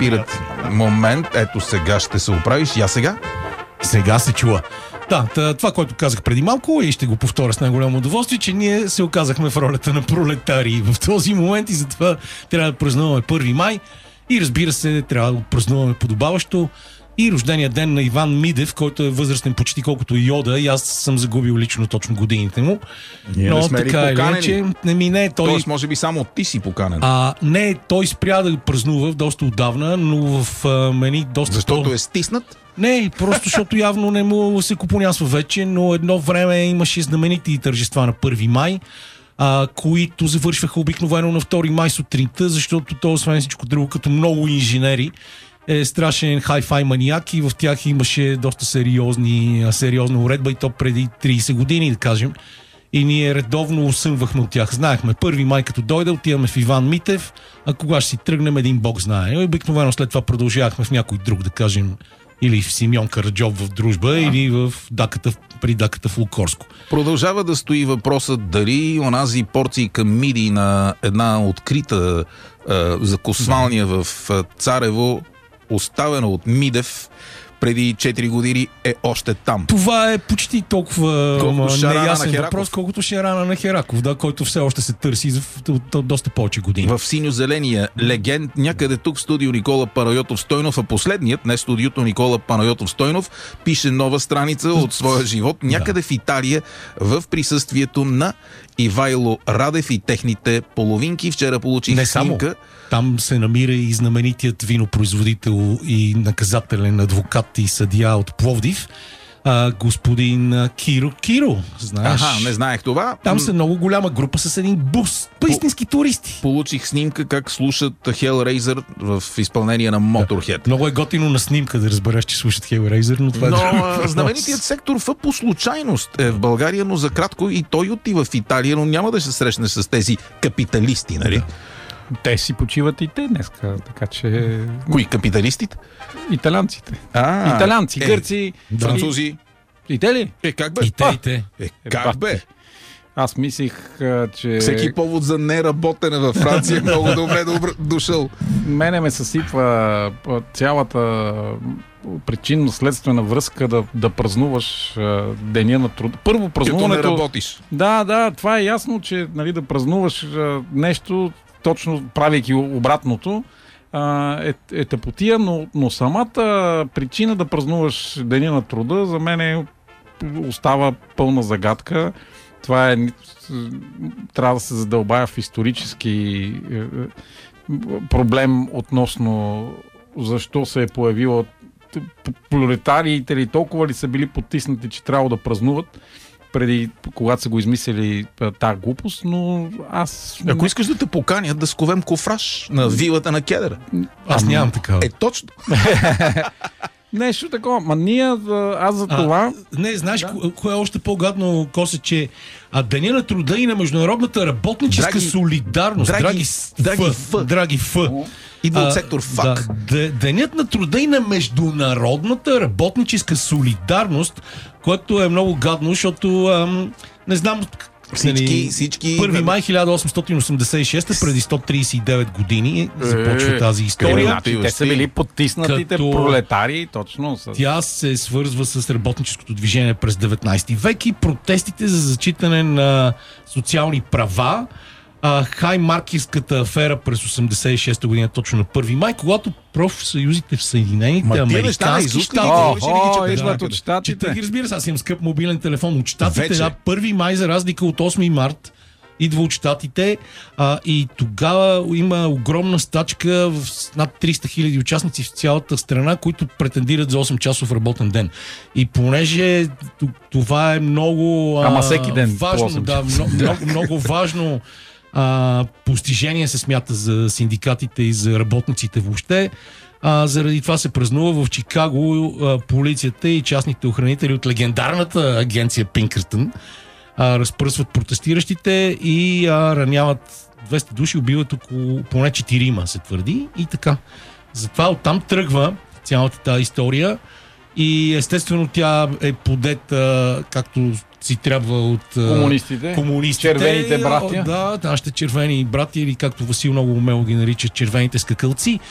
спират. Момент, ето сега ще се оправиш. Я сега? Сега се чува. Да, това, което казах преди малко и ще го повторя с най-голямо удоволствие, че ние се оказахме в ролята на пролетари в този момент и затова трябва да празнуваме 1 май и разбира се, трябва да празнуваме подобаващо и рождения ден на Иван Мидев, който е възрастен почти колкото Йода и аз съм загубил лично точно годините му. Ние но не сме така ли поканени? Не, той... Тоест, може би само ти си поканен. Не, той спря да празнува доста отдавна, но в мени доста... Защото е стиснат? Не, просто защото явно не му се купонясва вече, но едно време имаше знаменити тържества на 1 май, които завършваха обикновено на 2 май сутринта, защото то, освен всичко друго, като много инженери, е страшен хай-фай маниак и в тях имаше доста сериозна уредба и то преди 30 години, да кажем. И ние редовно осъмвахме от тях. Знаехме, 1 май като дойде, отиваме в Иван Митев, а кога ще си тръгнем, един бог знае. И обикновено след това продължавахме в някой друг, да кажем, или в Симеон Караджов в Дружба, или в при даката в Лукорско. Продължава да стои въпросът дали онази порцийка миди на една открита закусвалния в Царево, оставена от Мидев преди 4 години, е още там. Това е почти толкова неясен въпрос, колкото Шарана на Хераков, да, който все още се търси за доста повече години. В синьо-зеления легенд, някъде тук в студио Никола Панайотов-Стойнов, а последният, не студиото Никола Панайотов-Стойнов, пише нова страница от своя живот, някъде в Италия, в присъствието на Ивайло Радев и техните половинки. Вчера получих снимка. Там се намира и знаменитият винопроизводител и наказателен адвокат и съдия от Пловдив, господин Киро. Знаеш? Не знаех това. Там са много голяма група с един бус. Истински туристи. Получих снимка как слушат Hellraiser в изпълнение на Motorhead. Много е готино на снимка да разбереш, че слушат Hellraiser, но това е знаменитият сектор по случайност е в България, но за кратко и той отива в Италия, но няма да се срещне с тези капиталисти, нали? Да. Те си почиват и те днеска, така че... Кои, капиталистите? Италианците. Италианци, гърци... Французи. И те ли? Как бе? И те. Как бе? Аз мислих, че... Всеки повод за неработене във Франция е много добре дошъл. Мене ме съсипва цялата причинно-следствена връзка да празнуваш деня на труда. Първо празнуването... Като не работиш. Да, това е ясно, че нали, да празнуваш нещо, точно правейки обратното, е тъпотия, но самата причина да празнуваш деня на труда за мен остава пълна загадка. Това трябва да се задълбая в исторически проблем относно защо се е появила пролетариите ли толкова ли са били потиснати, че трябва да празнуват преди, когато са го измислили тази глупост, но аз... Ако искаш да те поканят да сковем кофраж на вилата на Кедъра. Аз нямам такава. Точно. Нещо такова. Аз за това... Не, знаеш, кое е още по-гадно, Косе, че деня на труда и на международната работническа солидарност, драги Ф. Идва от сектор ФАК. Денят на труда и на международната работническа солидарност, което е много гадно, защото не знам... Всички... 1 май 1886, преди 139 години започва тази история. Те са били потиснатите пролетари, точно. Тя се свързва с работническото движение през 19 век и протестите за зачитане на социални права. Хаймаркерската афера през 86-та година, точно на 1 май, когато профсъюзите в Съединените американски щати. Чета ги, разбира се, аз имам скъп мобилен телефон от щатите. 1 май, за разлика от 8 март, идва от щатите и тогава има огромна стачка в над 300 хиляди участници в цялата страна, които претендират за 8-часов работен ден. И понеже това е много всеки ден важно, много важно постижение се смята за синдикатите и за работниците въобще. Заради това се празнува в Чикаго полицията и частните охранители от легендарната агенция Пинкъртън разпръсват протестиращите и раняват 200 души, убиват около поне 4, се твърди, и така. Затова оттам тръгва цялата тази история и естествено тя е подета както си трябва от комунистите. Червените братя. Да, нашите червени братя, или както Васил много умело ги нарича, червените скакалци.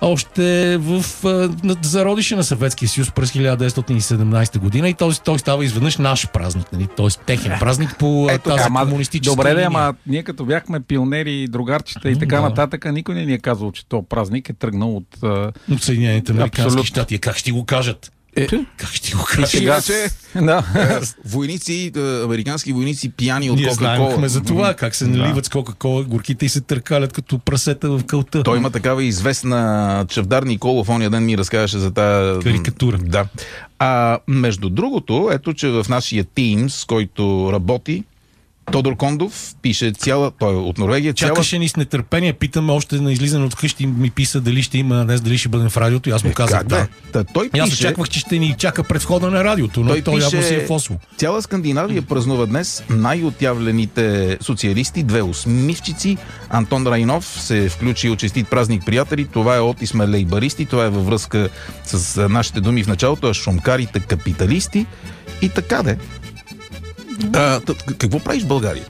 още в зародиша на Съветския съюз през 1917 година и той става изведнъж наш празник, нали? Т.е. техен празник по тази комунистическа добре, линия. ама ние като бяхме пионери, другарчета и така нататък, никой не ни е казал, че този празник е тръгнал от Съединените американски щати. Как ще го кажат? Как ще го кажат? Сега, че да. войници, американски войници пияни от Ние Кока-Кола. знаем за това, как се наливат с Кока-Кола горките и се търкалят като прасета в кълта. Той има такава известна Чавдар Николов, ония ден ми разказваше за тази карикатура. Да. Между другото, ето, че в нашия Teams, който работи, Тодор Кондов пише той е от Норвегия. Чакаше ни с нетърпение, питаме още на излизане от къщи, ми писа дали ще има днес, дали ще бъдем в радиото и аз му казах да. Той аз пише, очаквах, че ще ни чака пред входа на радиото, но той явно си е в Осло. Цяла Скандинавия празнува днес най-отявлените социалисти, две усмивчици. Антон Райнов се включи от честит празник, приятели. Това е от и сме лейбаристи. Това е във връзка с нашите думи в началото, а шумкарите капиталисти. И така де. Какво правиш в България?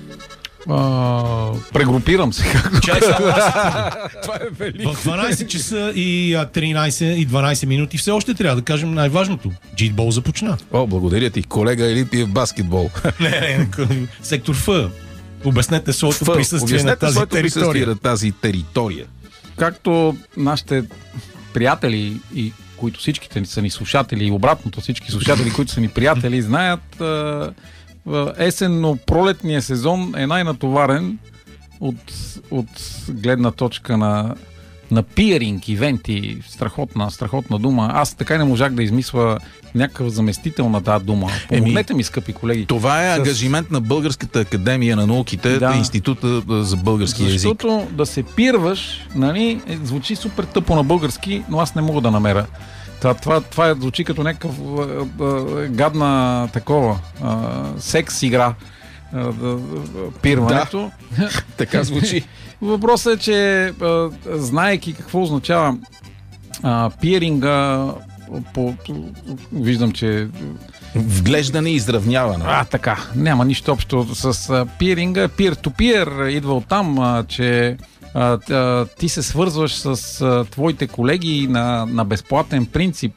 Прегрупирам се. Чай само това е велико. В 12 часа и 13 и 12 минути все още трябва да кажем най-важното. Джитбол започна. Благодаря ти, колега Елипиев баскетбол. Не, сектор Ф. Обяснете своето присъствие на тази територия. Както нашите приятели и които всичките са ни слушатели и обратното всички слушатели, които са ни приятели, знаят, есенно-пролетния сезон е най-натоварен от гледна точка на пиеринг, ивенти, страхотна дума. Аз така не можах да измисля някакъв заместител на тази дума. Помогнете ми, скъпи колеги. Това е ангажимент на Българската академия на науките, Института за български език. Защото да се пирваш, нали, звучи супер тъпо на български, но аз не мога да намеря. Това звучи като някакъв гадна такова секс игра, пирването. Да, така звучи. Въпросът е, че знаейки какво означава пиринга, виждам, че вглеждане и изравняване. Така. Няма нищо общо с пиринга. Peer-to-peer идва оттам, че ти се свързваш с твоите колеги на безплатен принцип.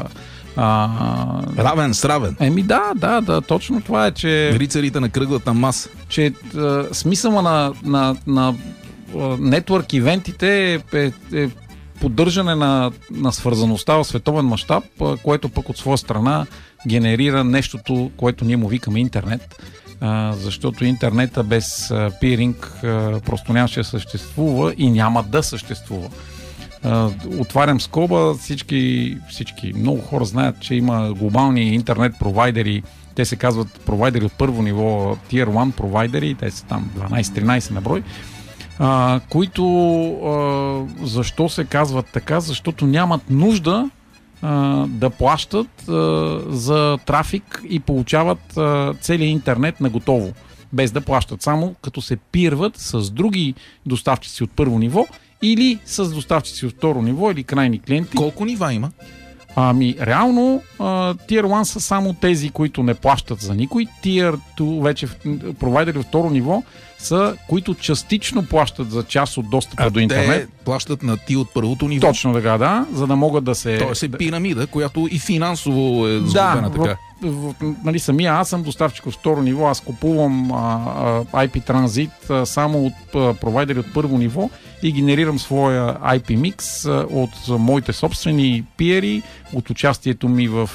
Равен с равен. Да, точно това е, че рицарите на кръглата маса. Че смисъла на нетворк ивентите е поддържане на свързаността в световен мащаб, което пък от своя страна генерира нещото, което ние му викаме интернет. Защото интернета без пиринг просто нямаше да съществува и няма да съществува. Отварям скоба, всички много хора знаят, че има глобални интернет провайдери, те се казват провайдери от първо ниво, Tier 1 провайдери, те са там 12-13 на брой, които защо се казват така? Защото нямат нужда да плащат за трафик и получават целият интернет на готово, без да плащат, само като се пирват с други доставчици от първо ниво или с доставчици от второ ниво или крайни клиенти. Колко нива има? Реално Tier 1 са само тези, които не плащат за никой. Tier 2, вече провайдери от второ ниво, са, които частично плащат за част от достъпа до интернет. Те плащат на ти от първото ниво. Точно така, да, за да могат да се... Тоест е пирамида, която и финансово е сглобена така. Нали, самия аз съм доставчик от второ ниво, аз купувам IP транзит само от провайдери от първо ниво и генерирам своя IP микс от моите собствени пиери, от участието ми в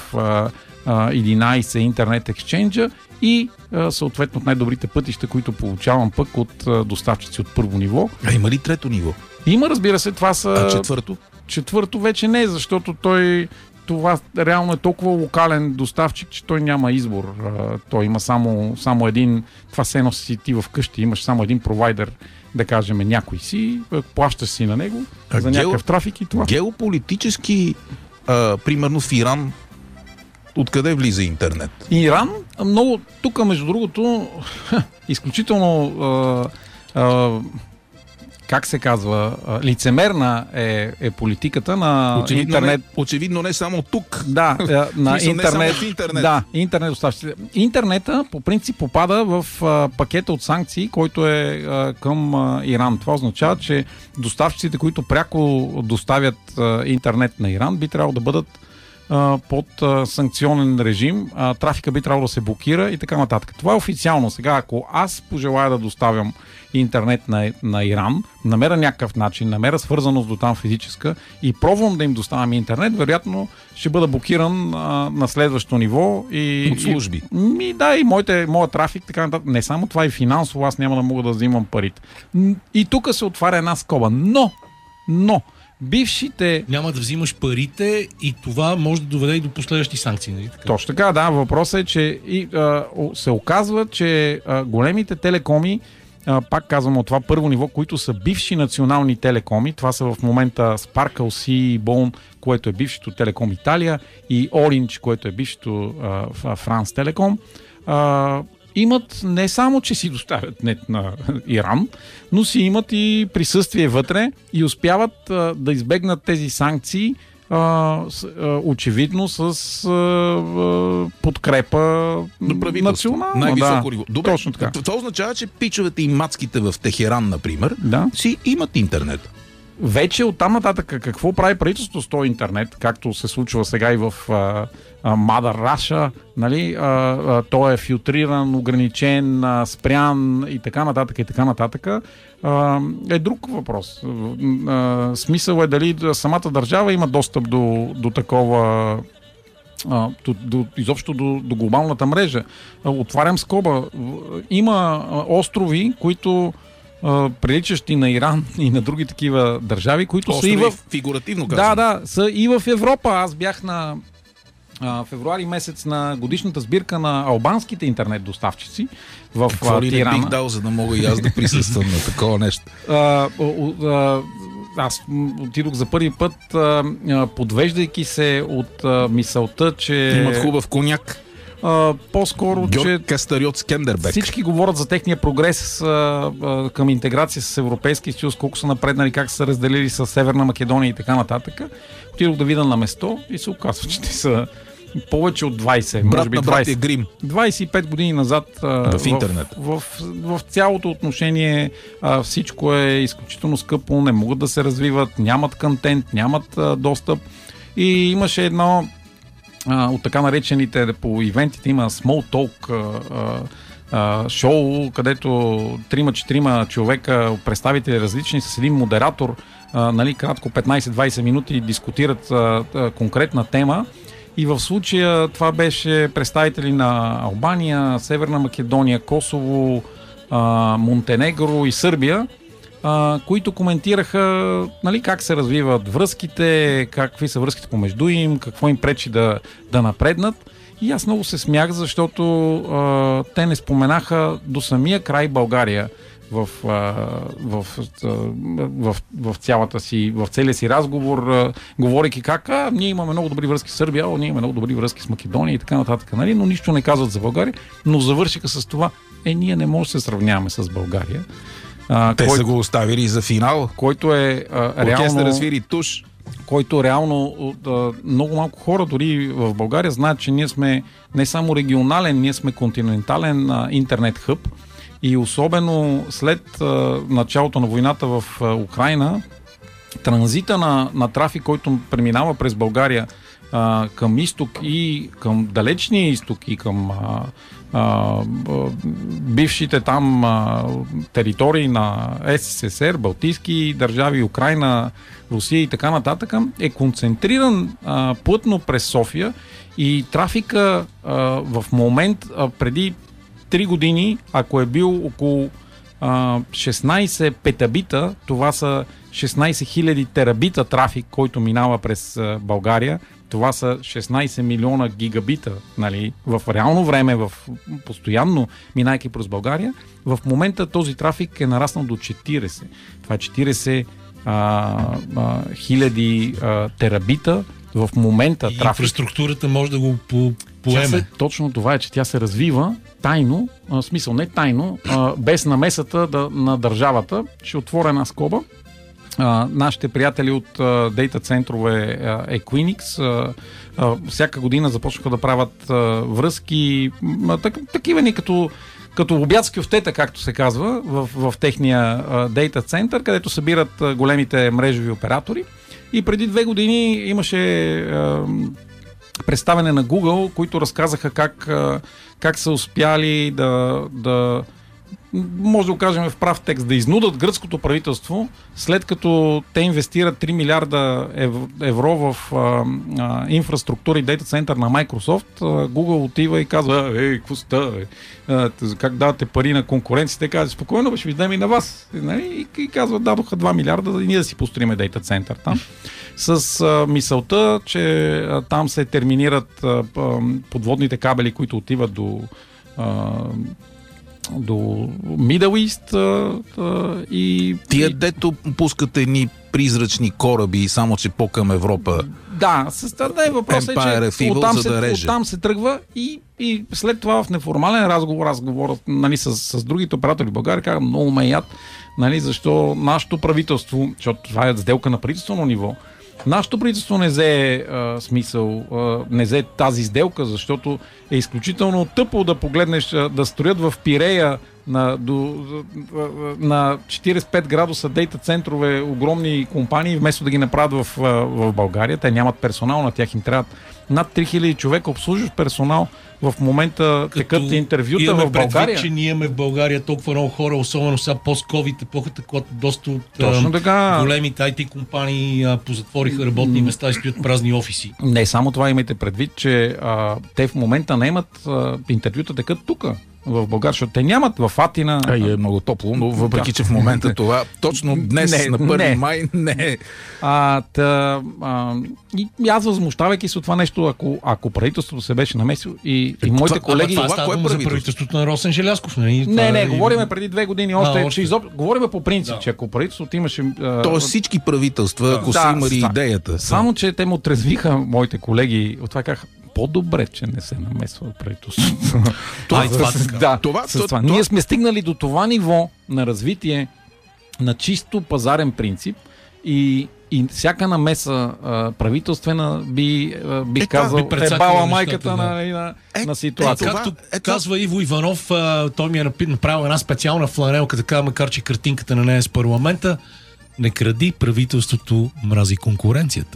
11 интернет ексченджа и съответно от най-добрите пътища, които получавам пък от доставчици от първо ниво. Има ли трето ниво? Има, разбира се, това са... А четвърто? Четвърто вече не, защото това реално е толкова локален доставчик, че той няма избор. Той има само един... Това се едно си ти вкъщи, имаш само един провайдер, да кажем някой си, плащаш си на него за някакъв трафик и това. Геополитически, примерно в Иран, откъде влиза интернет? Иран, много, тук между другото, изключително как се казва, лицемерна е политиката на интернет. Очевидно не само тук. Да, на интернет. интернет. Да, интернет доставчиците. Интернета по принцип попада в пакета от санкции, който е към Иран. Това означава, че доставчиците, които пряко доставят интернет на Иран, би трябвало да бъдат под санкционен режим, трафика би трябвало да се блокира и така нататък. Това е официално. Сега, ако аз пожелая да доставям интернет на Иран, намеря някакъв начин, намеря свързаност до там физическа и пробвам да им доставям интернет, вероятно ще бъда блокиран на следващо ниво. От служби. И моят трафик, така нататък. Не само това, и финансово аз няма да мога да взимам парите. И тук се отваря една скоба. Но бившите... Няма да взимаш парите и това може да доведе и до последващи санкции. Нали? Точно така, да. Въпросът е, че се оказва, че големите телекоми, пак казвам от това първо ниво, които са бивши национални телекоми, това са в момента Sparkle, Seabone, което е бившето Телеком Италия, и Orange, което е бившето France Telecom, имат не само, че си доставят нет на Иран, но си имат и присъствие вътре и успяват да избегнат тези санкции, очевидно с подкрепа национална. Най-високо ниво. Добре, точно така. Това означава, че пичовете и мацките в Техеран, например, си имат интернет. Вече оттам нататък какво прави правителството с този интернет, както се случва сега и в Mother Russia, нали? Той е филтриран, ограничен, спрян и така нататък, е друг въпрос. Смисъл е дали самата държава има достъп до такова, изобщо до глобалната мрежа. Отварям скоба. Има острови, които приличащи на Иран и на други такива държави, които острови, са и в... фигуративно казвам. Да, са и в Европа. Аз бях на февруари месец на годишната сбирка на албанските интернет доставчици в Какво ли Тирана. не бих дал, за да мога и аз да присъствам на такова нещо? Аз отидох за първи път, подвеждайки се от мисълта, че... Имат хубав коняк. По-скоро, че Кастариот Скендербек. Всички говорят за техния прогрес към интеграция с Европейския съюз, колко са напреднали, как са разделили с Северна Македония и така нататък. Отидох да видя на место и се оказва, че те са повече от 20, брат може би на 20. Грим. 25 години назад в интернет. В цялото отношение всичко е изключително скъпо, не могат да се развиват, нямат контент, нямат достъп. И имаше едно от така наречените по ивентите има small talk шоу, където 3-4 човека, представители различни, с един модератор, нали, кратко 15-20 минути дискутират конкретна тема. И в случая това беше представители на Албания, Северна Македония, Косово, Монтенегро и Сърбия, които коментираха, нали, как се развиват връзките, какви са връзките помежду им, какво им пречи да напреднат. И аз много се смях, защото те не споменаха до самия край България в целия си разговор, говорейки как ние имаме много добри връзки с Сърбия, ние имаме много добри връзки с Македония и така нататък, нали? Но нищо не казват за България, но завършиха с това: ние не можем да се сравняваме с България. Те са го оставили за финал, който е реално развири туш, който реално много малко хора дори в България знаят, че ние сме не само регионален, ние сме континентален интернет хъб. И особено след началото на войната в Украйна, транзита на трафик, който преминава през България към изток и към далечния изток и към бившите там територии на СССР, Балтийски държави, Украйна, Русия и така нататък, е концентриран плътно през София и трафика в момент преди 3 години, ако е бил около 16 петабита, това са 16 000 терабита трафик, който минава през България. Това са 16 милиона гигабита, нали, в реално време, постоянно минайки през България. В момента този трафик е нараснал до 40. Това е 40 хиляди терабита в момента. И инфраструктурата може да го поеме. Точно това е, че тя се развива тайно, в смисъл не тайно, без намесата на държавата. Ще отворя една скоба. Нашите приятели от дейта центрове Equinix всяка година започнаха да правят връзки, такива ни като обяд с кюфтета, както се казва, в техния дейта център, където събират големите мрежови оператори. И преди 2 години имаше представяне на Google, които разказаха как са успяли да може да го кажем в прав текст, да изнудат гръцкото правителство, след като те инвестират 3 милиарда евро в инфраструктура и дейта център на Microsoft. Google отива и казва, какво сте, как давате пари на конкуренцията? Те казват, спокойно, ще ви дадем и на вас. И казват, дадоха 2 милиарда и ние да си построиме дейта център там. С мисълта, че там се терминират подводните кабели, които отиват до Middle East и... Тия дето пускат едни призрачни кораби, само че по-към Европа. Да, въпросът е, че оттам се тръгва и след това в неформален разговор нали, с другите оператори в България, казвам, много ме яд, нали, защо нашето правителство, защото това е сделка на правителствено ниво, нашето правителство не взе не взе тази сделка, защото е изключително тъпо да погледнеш да строят в Пирея на 45 градуса дейта центрове огромни компании, вместо да ги направят в България. Те нямат персонал, на тях им трябват над 3000 човека обслужващ персонал. В момента текат интервюта в България. Предвид, че ние имаме в България толкова много хора, особено сега пост-ковид епохата, когато доста от големите IT компании позатвориха работни места и стоят празни офиси. Не, само това имайте предвид, че те в момента не имат интервюта текат тук. В България, защото те нямат в Атина. Е много топло, но въпреки, че в момента това точно днес, на 1 май, не е. И аз възмущавайки се от това нещо, ако правителството се беше намесило и моите колеги... Това става дума за правителството на Росен Желязков, нали? Не, говориме преди 2 години още. Говориме по принцип, че ако правителството имаше... Тоест всички правителства, ако са имали идеята. Само, че те му отрезвиха моите колеги, от това казаха, по-добре, че не се намесва правителството. Ние сме стигнали до това ниво на развитие на чисто пазарен принцип и всяка намеса правителствена би казал бала майката на ситуация. Както казва Иво Иванов, той ми е направил една специална фланелка, така макар че картинката на нея е с парламента. Не кради, правителството мрази конкуренцията.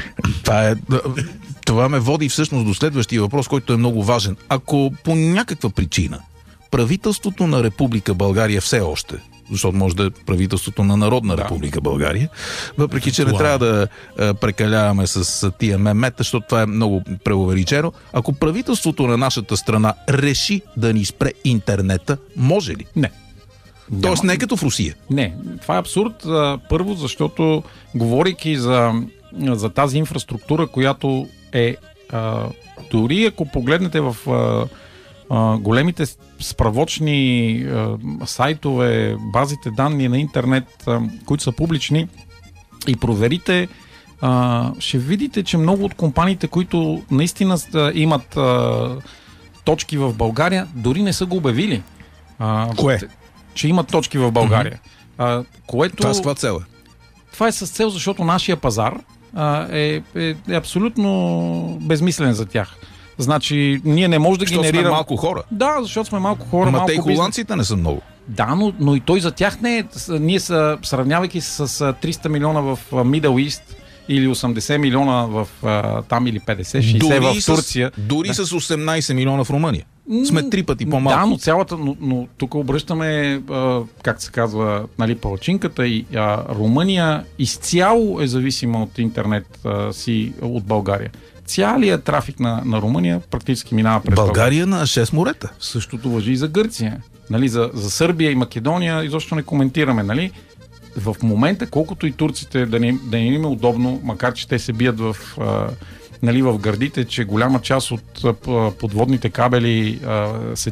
Това ме води всъщност до следващия въпрос, който е много важен. Ако по някаква причина правителството на Република България все още, защото може да е правителството на Народна Република България, въпреки че не трябва да прекаляваме с тия мемета, защото това е много преувеличено. Ако правителството на нашата страна реши да ни спре интернета, може ли? Не. Тоест не като в Русия. Не, това е абсурд. Първо, защото говорейки за тази инфраструктура, която е дори ако погледнете в големите справочни сайтове, базите данни на интернет, които са публични и проверите, ще видите, че много от компаниите, които наистина имат точки в България, дори не са го обявили. Кое? Че имат точки в България. Което... Това с каква цел е? Това е с цел, защото нашия пазар е абсолютно безмислен за тях. Значи, ние не можем да генерираме... Защото сме малко хора. Да, защото сме малко хора. Ама те и холандците не са много. Да, но и той за тях не е. Ние сравнявайки с 300 милиона в Middle East или 80 милиона в там или 50-60 в Турция. Дори с 18 милиона в Румъния. Сме 3 пъти по-малко. Да, но тук обръщаме, как се казва, нали, палачинката и Румъния изцяло е зависима от интернет си от България. Цялият трафик на Румъния практически минава през България на 6 морета. Същото важи и за Гърция. Нали, за Сърбия и Македония изобщо не коментираме. Нали? В момента, колкото и турците да не им е удобно, макар че те се бият в гърдите, че голяма част от подводните кабели се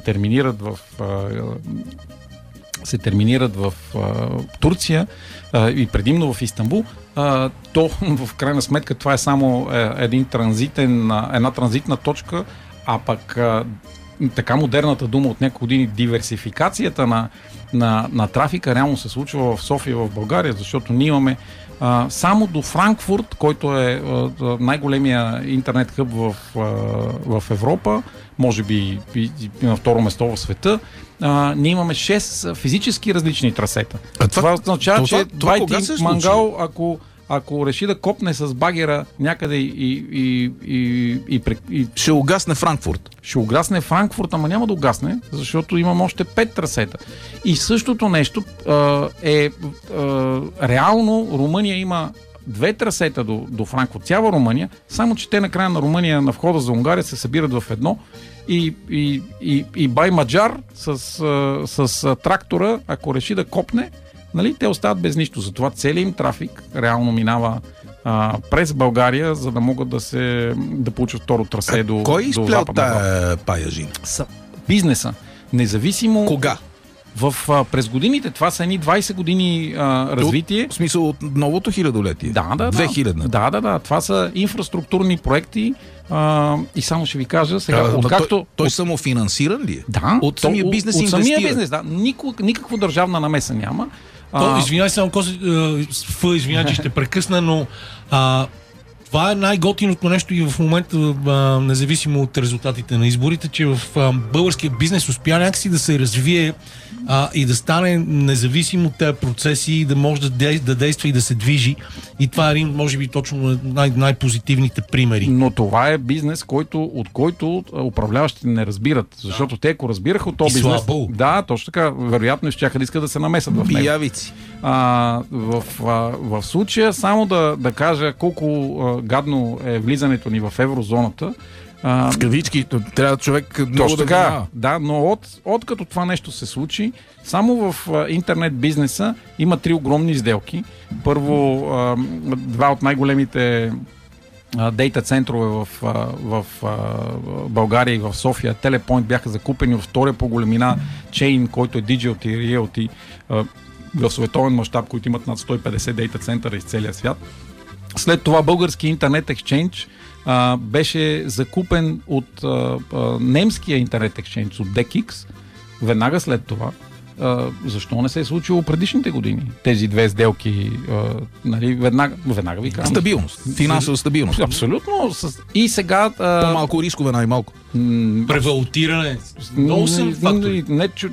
терминират в Турция и предимно в Истанбул, то в крайна сметка това е само една транзитна точка, А пък така модерната дума от няколко години, диверсификацията на трафика реално се случва в София, в България, защото ние имаме само до Франкфурт, който е най-големия интернет хъб в Европа, може би на второ место в света, ние имаме 6 физически различни трасета. Това означава, че Байти Мангал, ако реши да копне с багера някъде и ще угасне Франкфурт. Ще угасне Франкфурт, ама няма да угасне, защото имам още 5 трасета. И същото нещо реално Румъния има 2 трасета до Франкфурт, цяла Румъния, само че те на края на Румъния, на входа за Унгария, се събират в едно и Бай Маджар с трактора, ако реши да копне, нали, те остават без нищо. Затова целият им трафик реално минава през България, за да могат да получат второ трасе до кой изплел тая паяжина? Бизнеса. Независимо... Кога? През годините, това са едни 20 години развитие. В смисъл от новото хилядолетие? Да. 2000. Да. Това са инфраструктурни проекти и само ще ви кажа сега, откакто... Той самофинансиран ли е? Да. От самия бизнес инвестира? От самия бизнес, да. Никаква държавна намеса няма. Извинявай само, извинявай, че ще прекъсна, но това е най-готиното нещо и в момента, независимо от резултатите на изборите, че в българския бизнес успя някакси да се развие и да стане независим от тези процеси и да може да действа и да се движи. И това е един, може би, точно най-позитивните примери. Но това е бизнес, от който управляващите не разбират. Защото те, ако разбираха от този бизнес... Да, точно така. Вероятно щяха да искат да се намесат в него. Биявици. В случая, само да кажа колко гадно е влизането ни в еврозоната. В кавички, трябва човек много да внимава. Да, но от като това нещо се случи, само в интернет бизнеса има 3 огромни сделки. Първо, 2 от най-големите дейта центрове в България и в София, Телепойнт, бяха закупени от втория по големина чейн, който е Digital и Realty в световен мащаб, които имат над 150 дейта центъра из целия свят. След това български интернет ексчейндж беше закупен от немския интернет ексчейндж, от DKX, веднага след това. Защо не се е случило предишните години? Тези 2 сделки, нали, веднага ви казвам. Стабилност, финансова стабилност. Абсолютно. И сега... По-малко рискове, най-малко. Превалутиране. Много са фактори.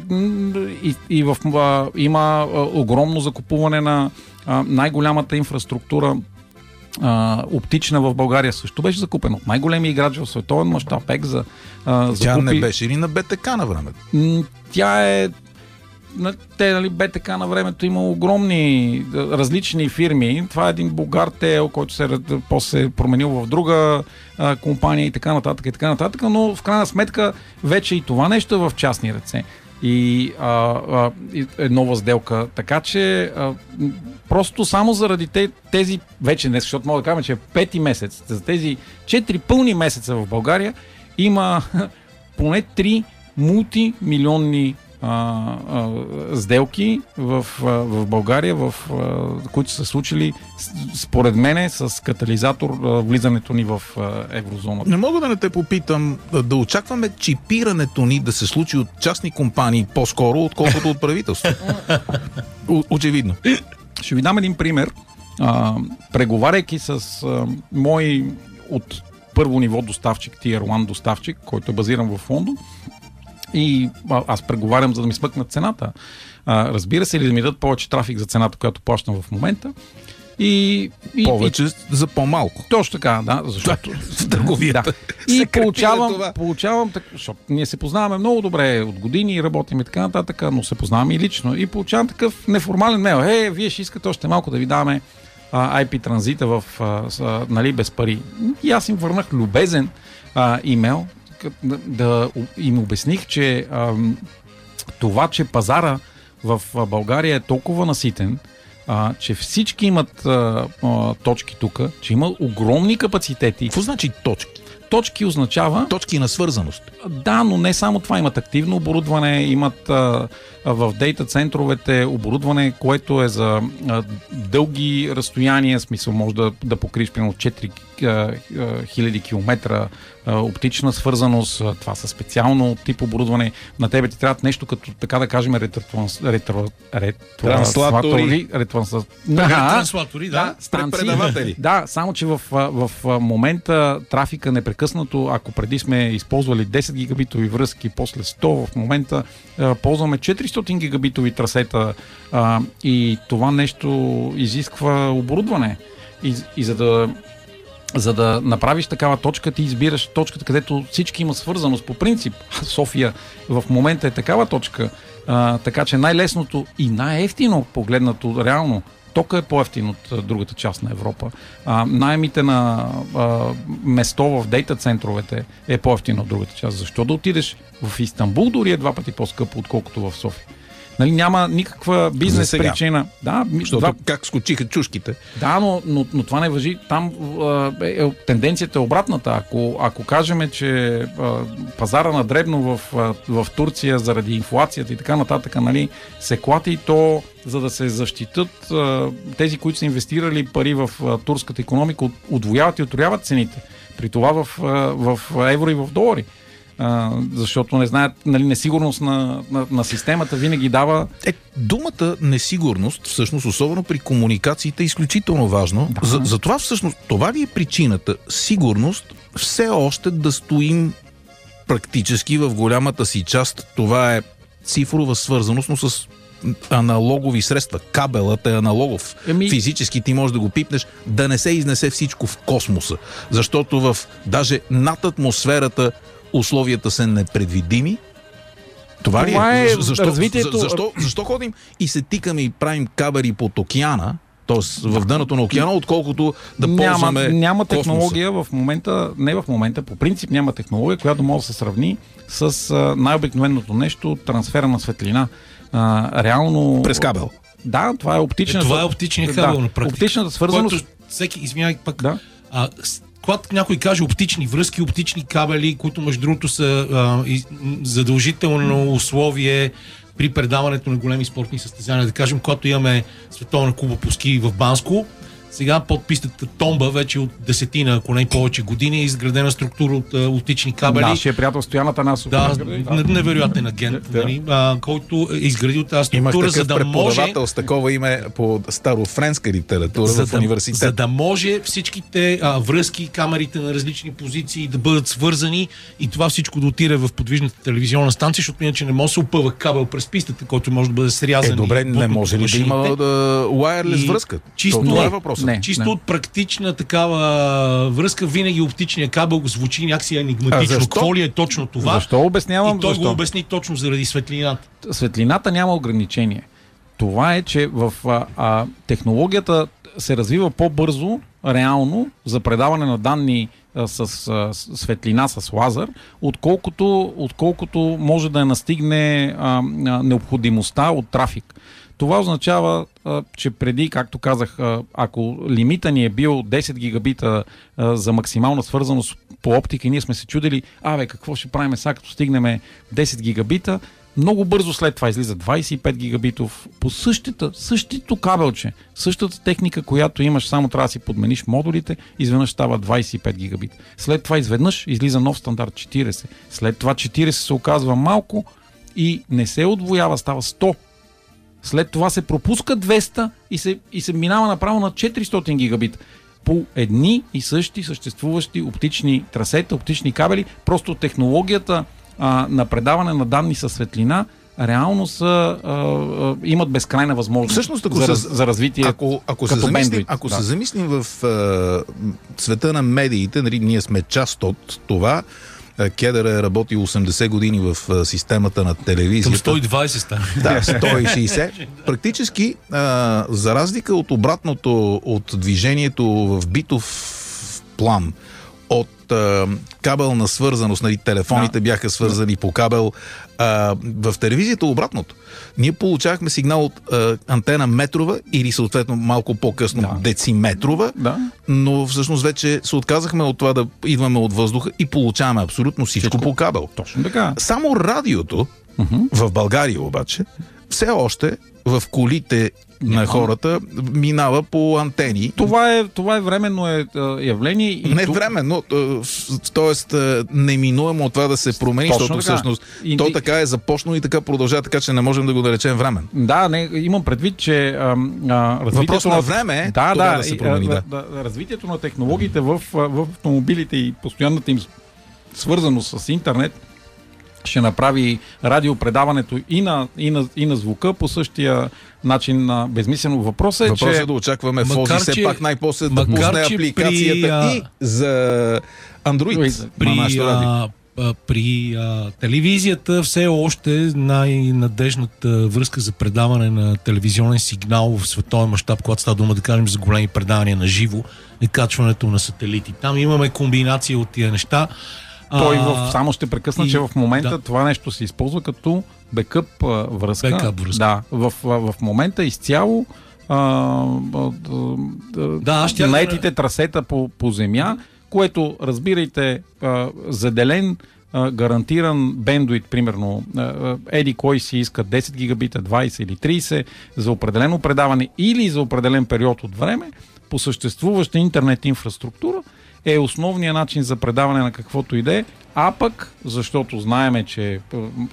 Има огромно закупуване на най-голямата инфраструктура, оптична в България също беше закупена от най-големия играч в световен мащаб. Тя не беше ли на БТК на времето? Тя е... Нали, БТК на времето има огромни различни фирми. Това е един българ ТЕЛ, който после е променил в друга компания и така нататък, но в крайна сметка вече и това нещо е в частни ръце. И е нова сделка. Така че просто само заради тези вече днес, защото мога да кажем, че е 5-ти месец, за тези 4 пълни месеца в България има поне 3 мултимилионни сделки в България, които са случили според мене с катализатор влизането ни в еврозоната. Не мога да не те попитам, да очакваме чипирането ни да се случи от частни компании по-скоро, отколкото от правителство. Очевидно. Ще ви дам един пример. Преговаряйки с мой от първо ниво доставчик, Tier 1 доставчик, който е базиран в Лондон, и аз преговарям, за да ми смъкнат цената. Разбира се, или да ми дадат повече трафик за цената, която плащам в момента. Повече за по-малко. Точно така, да, защото... В търговията. Да. И получавам, защото ние се познаваме много добре от години, работим и така нататък, но се познаваме и лично. И получавам такъв неформален мейл. Вие ще искате още малко да ви даваме IP транзита нали, без пари. И аз им върнах любезен имейл, да им обясних, че това, че пазара в България е толкова наситен, че всички имат точки тук, че има огромни капацитети. Какво значи точки? Точки означава... Точки на свързаност. Да, но не само това. Имат активно оборудване, имат в дейта центровете оборудване, което е за дълги разстояния, смисъл може да покриеш примерно 4 хиляди километра оптична свързаност, това са специално тип оборудване. На тебе ти трябва нещо като, така да кажем, Транслатори. Транслатори, да. Предаватели. Да, само че в момента трафика непрекъснато, ако преди сме използвали 10 гигабитови връзки, после 100, в момента ползваме 400 гигабитови трасета и това нещо изисква оборудване. И за да направиш такава точка, ти избираш точката, където всички има свързаност по принцип. София в момента е такава точка, така че най-лесното и най-ефтино погледнато реално, тока е по-ефтин от другата част на Европа. Наемите на место в дейта центровете е по-ефтино от другата част. Защо да отидеш в Истанбул, дори е 2 пъти по-скъпо, отколкото в София? Нали, няма никаква бизнес причина. Да, защото как скочиха чушките. Да, но това не важи. Там тенденцията е обратната. Ако кажем, че пазара на дребно в Турция заради инфлацията и така нататък, нали, се клати, то за да се защитат тези, които са инвестирали пари в турската икономика, удвояват и отрояват цените. При това в евро и в долари. Защото не знаят, нали, несигурност на системата винаги дава... Думата несигурност, всъщност, особено при комуникациите, е изключително важно. Да. Затова всъщност, това ли е причината? Сигурност все още да стоим практически в голямата си част. Това е цифрова свързаност, но с аналогови средства. Кабелът е аналогов. Физически ти можеш да го пипнеш, да не се изнесе всичко в космоса. Защото даже над атмосферата условията са непредвидими. Това ли е? Защо ходим и се тикаме и правим кабели под океана, т.е. в дъното на океана, отколкото да ползваме няма космоса? Технология в момента, по принцип няма технология, която може да се сравни с най-обикновеното нещо, трансфера на светлина. Реално... През кабел. Да, това е оптична... Това е оптичният кабел на практика. Оптичната свързаност... Всеки, извинявай пък... Да? Когато някой каже оптични връзки, оптични кабели, които между другото са задължително условие при предаването на големи спортни състезания, да кажем, когато имаме световна куба по ски в Банско, сега под пистата Томба вече от десетина, ако не повече години, е изградена структура от оптични кабели. Нашия приятел Стоян Атанасов. Да, невероятен агент, който е изградил тази структура, за да може... преподавател с такова име по старофренска литература в университет. За да може всичките връзки, камерите на различни позиции да бъдат свързани и това всичко да отиде в подвижната телевизионна станция, защото иначе не може да се опъва кабел през пистата, който може да бъде срязан. Добре, не може ли да има wireless връзка? Това е въпрос. Чисто от практична такава връзка, винаги оптичният кабел звучи някакси енигматично. Какво ли е точно това? Защо обяснявам? И той го обясни точно заради светлината. Светлината няма ограничение. Това е, че в технологията се развива по-бързо, реално, за предаване на данни с светлина, с лазер, отколкото може да настигне необходимостта от трафик. Това означава, че преди, както казах, ако лимита ни е бил 10 гигабита за максимална свързаност по оптика и ние сме се чудили, какво ще правим сега, като стигнем 10 гигабита, много бързо след това излиза 25 гигабитов по същото кабелче, същата техника, която имаш, само трябва да си подмениш модулите, изведнъж става 25 гигабита. След това изведнъж излиза нов стандарт 40. След това 40 се оказва малко и не се отвоява, става 100. След това се пропуска 200 и се минава направо на 400 гигабита. По едни и същи съществуващи оптични трасета, оптични кабели, просто технологията на предаване на данни със светлина реално имат безкрайна възможност. Всъщност, за развитие ако се замислим в света на медиите, нали, ние сме част от това. Кедър е работил 80 години в системата на телевизията. Към 120 стане. Да, 160. Практически, за разлика от обратното, от движението в битов план, от кабелна свързаност, нали, телефоните бяха свързани по кабел, в телевизията обратното. Ние получавахме сигнал от антена метрова или съответно малко по-късно дециметрова, но всъщност вече се отказахме от това да идваме от въздуха и получаваме абсолютно всичко по кабел. Точно така. Само радиото в България обаче все още в колите на хората минава по антени. Това е временно явление. И не временно, т.е. неминуемо това да се промени, защото всъщност то така е започнало и така продължава, така че не можем да го наречем времен. Да, имам предвид, че въпрос на време е да се промени. Развитието на технологиите в автомобилите и постоянната им свързано с интернет ще направи радиопредаването и на звука по същия начин безмислено. Въпросът е да очакваме Фози все пак най-после да пусне апликацията и за Android. При телевизията все още най-надежната връзка за предаване на телевизионен сигнал в световен мащаб, когато става дума, да кажем, за големи предавания на живо, е качването на сателити. Там имаме комбинация от тия неща. Само ще прекъсна, че в момента това нещо се използва като бекъп връзка. Да, в момента изцяло наетите трасета по земя, което, разбирайте, заделен, гарантиран бендуит, примерно, еди кой си иска 10 гигабита, 20 или 30 за определено предаване или за определен период от време, по съществуваща интернет инфраструктура, е основният начин за предаване на каквото и да е, а пък, защото знаеме, че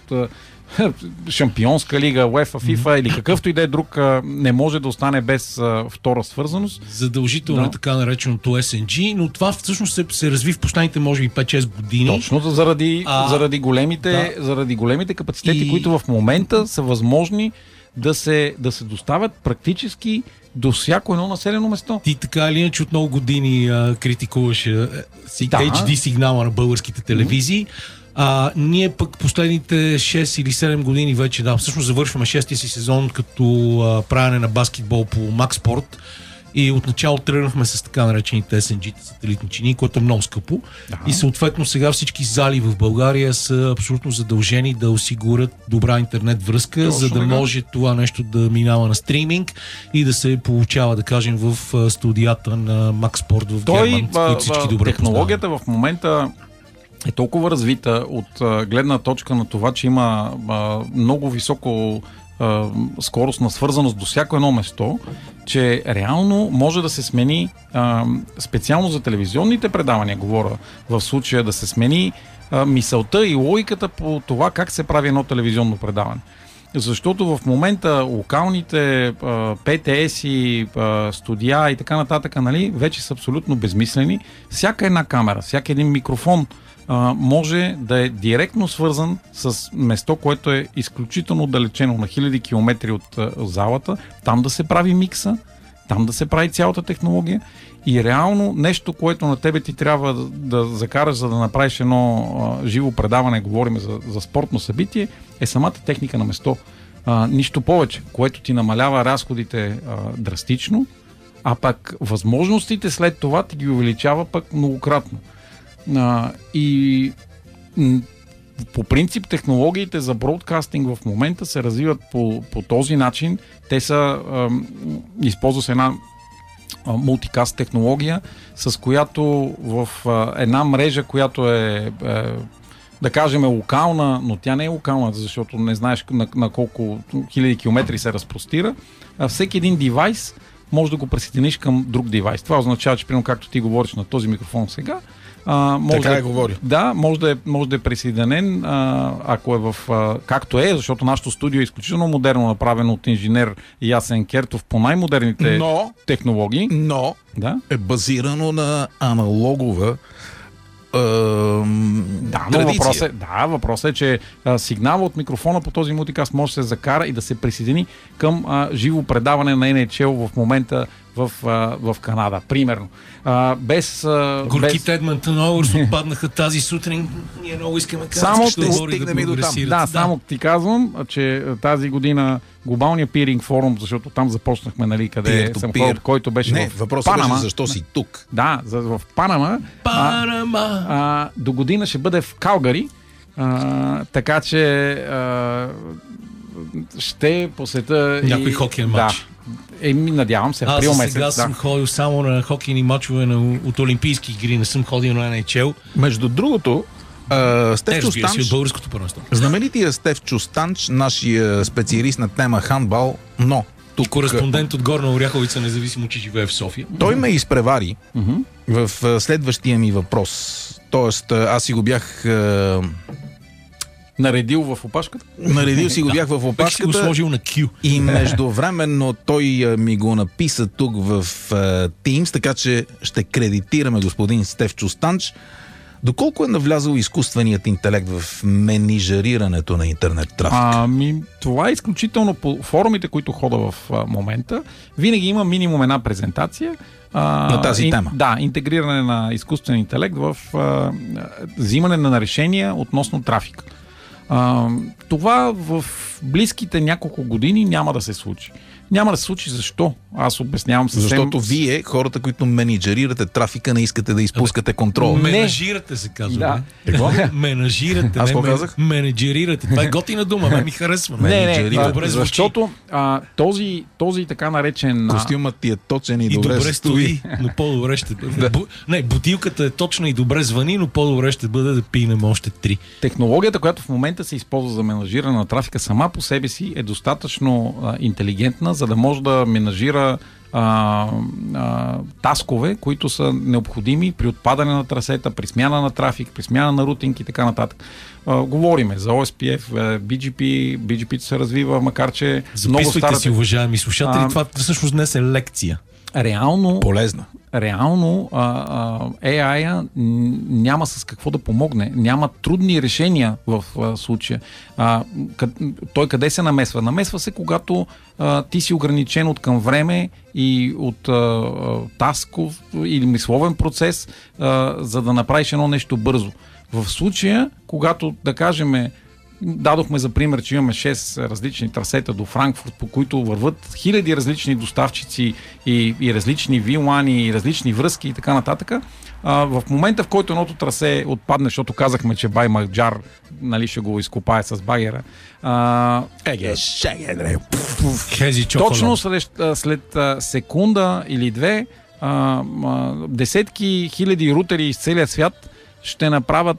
Шампионска лига, УЕФА, ФИФА или какъвто и да е друг не може да остане без втора свързаност. Задължително е така нареченото SNG, но това всъщност се разви в последните, може би, 5-6 години. Точно заради големите капацитети, които в момента са възможни да се доставят практически до всяко едно населено место. Ти така или иначе от много години критикуваш HD сигнала на българските телевизии. Ние пък последните 6 или 7 години вече, всъщност завършваме 6-ти си сезон като правене на баскетбол по Макспорт и отначало тръгнахме с така наречените SNG, сателитни чини, което е много скъпо. И съответно сега всички зали в България са абсолютно задължени да осигурят добра интернет връзка, за да може това нещо да минава на стриминг и да се получава, да кажем, в студията на Макспорт в Герман, които всички добре технологията в момента е толкова развита от гледна точка на това, че има много високо скорост на свързаност до всяко едно место, че реално може да се смени специално за телевизионните предавания, говоря в случая, да се смени мисълта и логиката по това как се прави едно телевизионно предаване. Защото в момента локалните ПТС-и, студия и така нататък, вече са абсолютно безмислени. Всяка една камера, всяка един микрофон може да е директно свързан с место, което е изключително отдалечено на хиляди километри от залата, там да се прави микса, там да се прави цялата технология и реално нещо, което на тебе ти трябва да закараш, за да направиш едно живо предаване, говорим за спортно събитие, е самата техника на место. Нищо повече, което ти намалява разходите драстично, а пък възможностите след това ти ги увеличава пък многократно. И по принцип технологиите за бродкастинг в момента се развиват по този начин. Те са използва се една мултикаст технология, с която в една мрежа, която е да кажем локална, но тя не е локална, защото не знаеш на колко хиляди километри се разпростира. Всеки един девайс може да го присъединиш към друг девайс. Това означава, че примерно както ти говориш на този микрофон сега, може да е присъединен, ако е както е, защото нашето студио е изключително модерно направено от инженер Ясен Кертов по най-модерните технологии. Но е базирано на аналогова въпросът е, че сигнала от микрофона по този мултикаст може да се закара и да се присъедини към живо предаване на NHL в момента в Канада, примерно. Горките Едмънтън Оуърс отпаднаха тази сутрин. Ние много искаме само ще стигнем и до там. Само ти казвам, че тази година глобалния пиринг форум, защото там започнахме, къде съм ходил, който беше в въпросът Панама. Беше защо си тук. Да, в Панама. До година ще бъде в Калгари, така че ще посета някой хокейен матч. Надявам се, април месец. Сега съм ходил само на хокейни мачове от Олимпийски игри, не съм ходил на NHL. Между другото, Стеф Чустанч, от българското първенство. знаменития Стеф Чустанч, нашия специалист на тема хандбал, но тук. Кореспондент от Горна Оряховица, независимо, че живее в София. Той ме изпревари в следващия ми въпрос. Тоест, аз си го бях... Наредил в опашката? Наредил си го бях в опашката. Си го сложил на Q. И междувременно той ми го написа тук в Teams, така че ще кредитираме господин Стефчо Станч. Доколко е навлязал изкуственият интелект в менижерирането на интернет трафик? Това е изключително по форумите, които хода в момента. Винаги има минимум една презентация. На тази тема. Да, интегриране на изкуствен интелект в взимане на решения относно трафик. Това в близките няколко години няма да се случи. Няма да се случи защо? Аз обяснявам съвсем... Защото вие, хората, които менеджерирате трафика, не искате да изпускате контрол. Менажирате се казва. Да. Какво? Менажирате. Аз какво казах? Менеджерирате. Това е готина дума, ме ми харесва. Не, защото този така наречен... Костюмът ти е точен и добре стои, но по-добре ще бъде. Не, бутилката е точна и добре звъни, но по-добре ще бъде да пинем още 3. Технологията, която в момента се използва за менажиране на трафика, сама по себе си е достатъчно интелигентна, за да може да менажира таскове, които са необходими при отпадане на трасета, при смяна на трафик, при смяна на рутинг и така нататък. Говориме за OSPF, BGP се развива, макар че записвайте си, уважаеми слушатели, това всъщност днес е лекция. Реално, полезна. Реално AI-а няма с какво да помогне. Няма трудни решения в случая. Той къде се намесва? Намесва се, когато ти си ограничен от към време и от тасков или мисловен процес, за да направиш едно нещо бързо. В случая, когато, да кажем, дадохме за пример, че имаме 6 различни трасета до Франкфурт, по които върват хиляди различни доставчици и различни VLAN и различни връзки и така нататък. В момента, в който едното трасе отпадне, защото казахме, че Бай Маджар, нали, ще го изкопае с багера. Точно след секунда или две десетки хиляди рутери из целия свят ще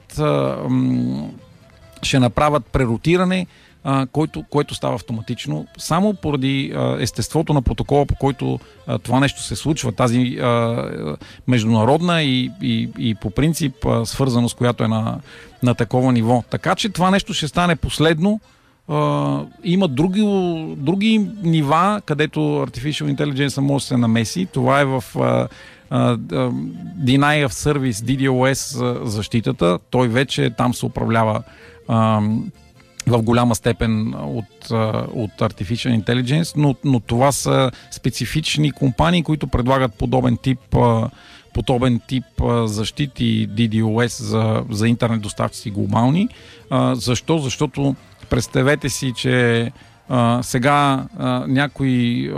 направят преротиране, което става автоматично, само поради естеството на протокола, по който това нещо се случва, тази международна и по принцип свързаност, която е на такова ниво. Така че това нещо ще стане последно. Има други нива, където Artificial Intelligence може да се намеси. Това е в Deny of Service, DDoS защитата. Той вече там се управлява в голяма степен от Artificial Intelligence, но това са специфични компании, които предлагат подобен тип защити DDoS за интернет доставчици глобални. Защо? Защото представете си, че сега някой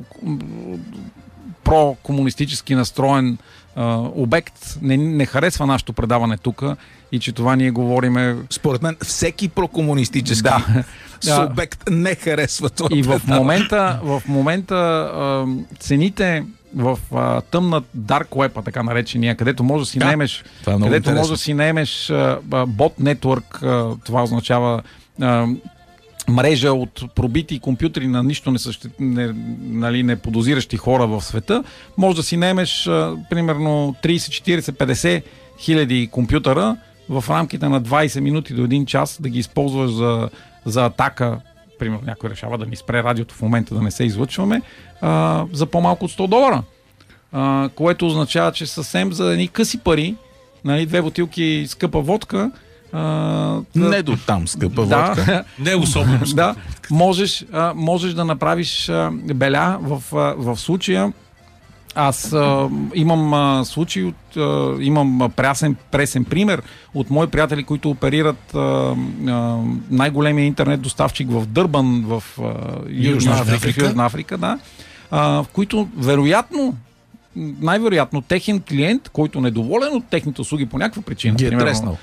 про-комунистически настроен обект не харесва нашето предаване тук и че това ние говориме... Според мен всеки прокомунистически субект не харесва това. И в момента цените в тъмна Dark Web, така наречения, където може да си наемеш бот нетворк, това означава мрежа от пробити компютри на нищо не подозиращи хора в света, може да си наемеш примерно 30, 40, 50 хиляди компютъра в рамките на 20 минути до 1 час да ги използваш за атака. Примерно някой решава да ни спре радиото в момента да не се излъчваме за по-малко от $100. Което означава, че съвсем за едни къси пари, нали, 2 бутилки скъпа водка, не до там скъпа водка. Не особено скъпа водка. Можеш да направиш беля в случая. Аз имам случай, имам пресен пример от мои приятели, които оперират най-големия интернет доставчик в Дърбан, в Южна Африка, да, в които най-вероятно техен клиент, който недоволен от техните услуги по някаква причина, треснал.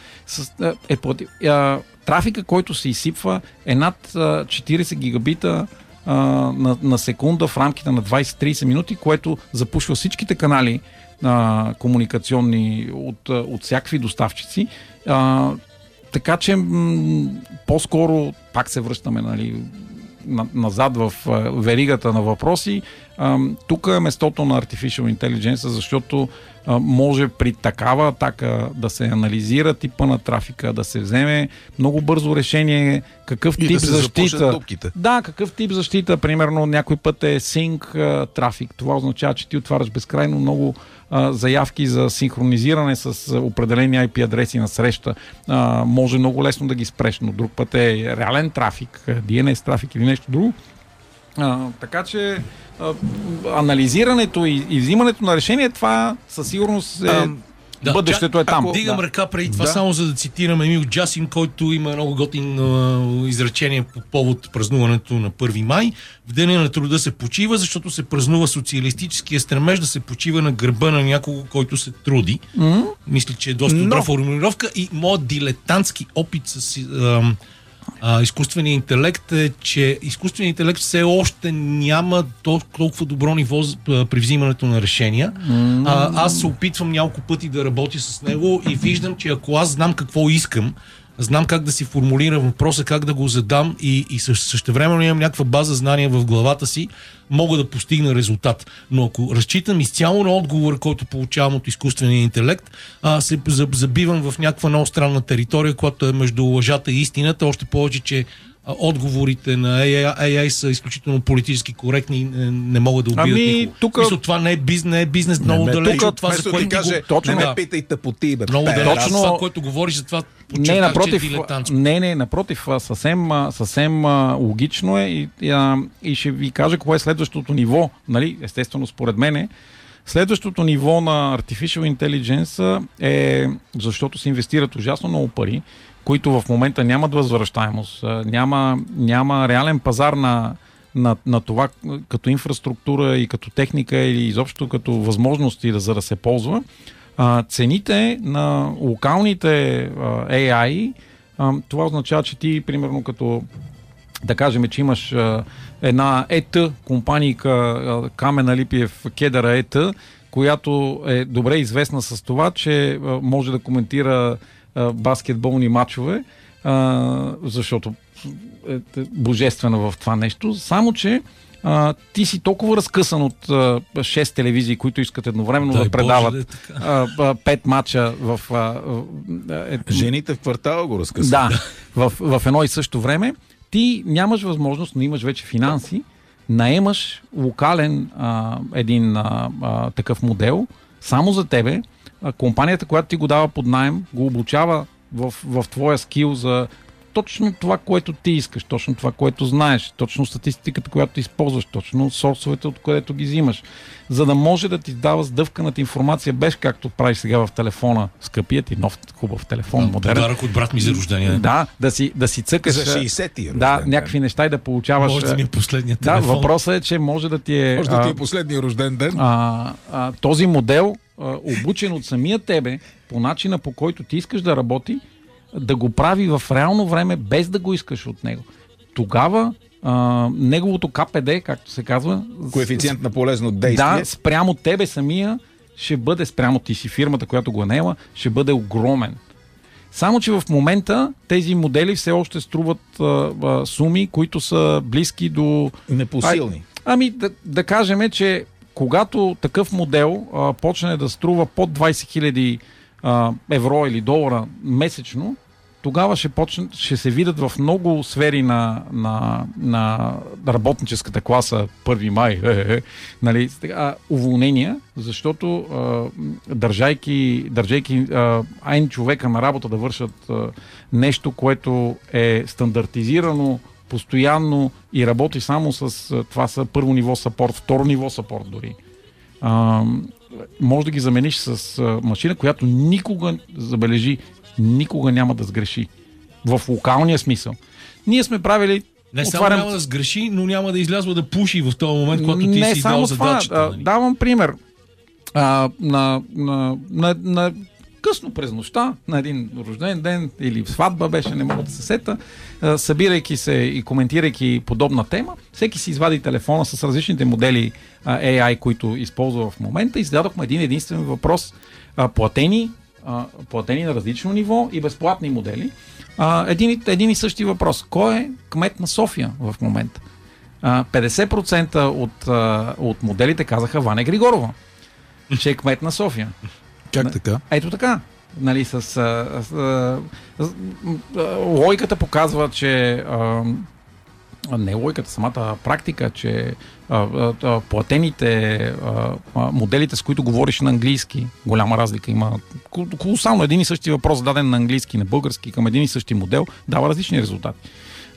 Трафика, който се изсипва, е над 40 гигабита на секунда в рамките на 20-30 минути, което запушва всичките канали комуникационни от всякакви доставчици. Така че по-скоро пак се връщаме, нали, назад в веригата на въпроси, тук е местото на Artificial Intelligence, защото може при такава атака да се анализира типа на трафика, да се вземе много бързо решение какъв и тип да защита. Да, какъв тип защита, примерно някой път е sync трафик. Това означава, че ти отваряш безкрайно много заявки за синхронизиране с определени IP адреси на среща. Може много лесно да ги спреш, но друг път е реален трафик, DNS трафик или нещо друго. Така че анализирането и взимането на решение, това със сигурност бъдещето е там. Дигам ръка преди това, само за да цитирам Емил Джасим, който има много готин изречение по повод празнуването на 1 май. В деня на труда се почива, защото се празнува социалистическия стремеж да се почива на гърба на някого, който се труди. Мисля, че е доста добра формулировка и моят дилетантски опит с изкуственият интелект е, че изкуственият интелект все още няма толкова добро ниво при взимането на решения. Аз се опитвам няколко пъти да работя с него и виждам, че ако аз знам какво искам, знам как да си формулирам въпроса, как да го задам и същевременно имам някаква база знания в главата си, мога да постигна резултат. Но ако разчитам изцяло на отговора, който получавам от изкуствения интелект, се забивам в някаква много странна територия, която е между лъжата и истината, още повече, че отговорите на AI са изключително политически коректни и не могат да убият никого. Мисля, това не е бизнес много далеч от това, за което каже, точно не питайте по ти, бе. Много далеч от това, което говориш, за това подчертах, че е дилетантско. Напротив, съвсем логично е и ще ви кажа какво е следващото ниво. Нали? Естествено, според мен следващото ниво на Artificial Intelligence е, защото се инвестират ужасно много пари, които в момента нямат възвръщаемост, няма реален пазар на това като инфраструктура и като техника или изобщо като възможности за да се ползва. Цените на локалните AI, това означава, че ти, примерно, като да кажем, че имаш една ЕТ компанийка Камена Липиев Кедъра ЕТ, която е добре известна с това, че може да коментира баскетболни матчове, защото е божествена в това нещо. Само, че ти си толкова разкъсан от 6 телевизии, които искат едновременно да предават 5 матча в... Жените в квартала го разкъсват. Да, в едно и също време. Ти нямаш възможност, но имаш вече финанси, наемаш локален един такъв модел, само за тебе. Компанията, която ти го дава под наем, го обучава в твоя скил за точно това, което ти искаш, точно това, което знаеш, точно статистиката, която използваш, точно сорсовете, от където ги взимаш, за да може да ти дава сдъвканата информация, без както правиш сега в телефона, скъпият и нов хубав телефон, модерен. Подарък от брат ми за рождение. Да си цъкаш. За 60-ти. Някакви неща и да получаваш. Може да ми е последният телефон. Въпросът е, че може да ти е... Може да ти е последния рожден ден. Този модел, обучен от самия тебе, по начина, по който ти искаш да работи, да го прави в реално време, без да го искаш от него. Тогава неговото КПД, както се казва... Коефициент на полезно действие. Да, спрямо тебе самия ще бъде, спрямо ти си фирмата, която го наема, ще бъде огромен. Само, че в момента тези модели все още струват суми, които са близки до... Непосилни. Да кажем, че когато такъв модел почне да струва под 20 000 евро или долара месечно, тогава ще се видят в много сфери на работническата класа 1 май нали, уволнения, защото държайки един човека на работа да вършат нещо, което е стандартизирано постоянно и работи само с това са първо ниво сапорт, второ ниво сапорт дори. Може да ги замениш с машина, която никога няма да сгреши. В локалния смисъл. Ние сме правили... Не само няма да сгреши, но няма да излязва да пуши в този момент, когато ти си дал задачата. Давам пример. На късно през нощта, на един рожден ден или сватба беше, не мога да се сета, събирайки се и коментирайки подобна тема, всеки си извади телефона с различните модели AI, които използва в момента и зададохме един единствен въпрос. Платени на различно ниво и безплатни модели. Един и същи въпрос. Кой е кмет на София в момента? 50% от моделите казаха Ваня Григорова, че е кмет на София. Как така? Ето така. Нали, логиката показва, че не логиката, самата практика, че платените моделите, с които говориш на английски, голяма разлика има. Колосално един и същи въпрос, даден на английски, на български, към един и същи модел, дава различни резултати.